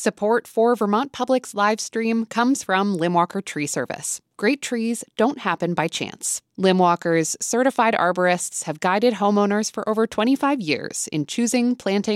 Support for Vermont Public's live stream comes from Limwalker Tree Service. Great trees don't happen by chance. Limwalker's certified arborists have guided homeowners for over 25 years in choosing, planting,